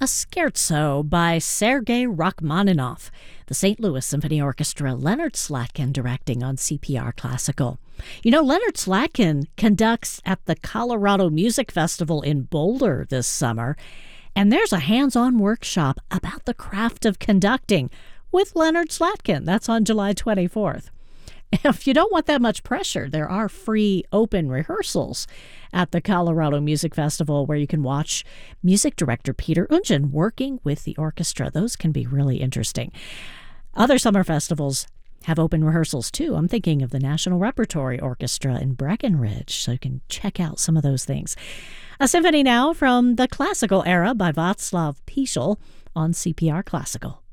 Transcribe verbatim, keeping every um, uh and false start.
a scherzo by Sergei Rachmaninoff. The Saint Louis Symphony Orchestra, Leonard Slatkin directing on C P R Classical. You know, Leonard Slatkin conducts at the Colorado Music Festival in Boulder this summer, and there's a hands-on workshop about the craft of conducting with Leonard Slatkin. That's on July twenty-fourth. If you don't want that much pressure, there are free open rehearsals at the Colorado Music Festival where you can watch music director Peter Ungen working with the orchestra. Those can be really interesting. Other summer festivals have open rehearsals too. I'm thinking of the National Repertory Orchestra in Breckenridge, so you can check out some of those things. A symphony now from the classical era by Václav Píšel on C P R Classical.